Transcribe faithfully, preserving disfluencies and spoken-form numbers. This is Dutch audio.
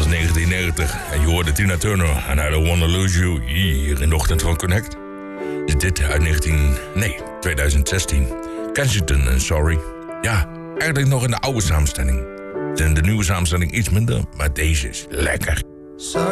negentien negentig en je hoorde Tina Turner en I Don't Wanna Lose You hier in de ochtend van Connect. Is dit uit negentien, nee, twintig zestien. Kensington en Sorry. Ja, eigenlijk nog in de oude samenstelling. In de nieuwe samenstelling iets minder, maar deze is lekker.